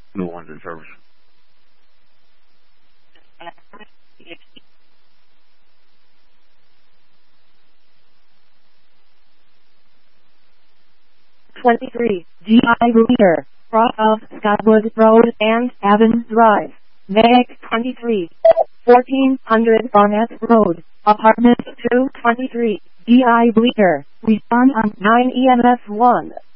New ones in service. (23) GI Breeder, cross of Scotwood Road and Avon Drive, Meg 23, 1400 Barnett Road, Apartment 223, GI Breeder, respond on 9 EMS 1.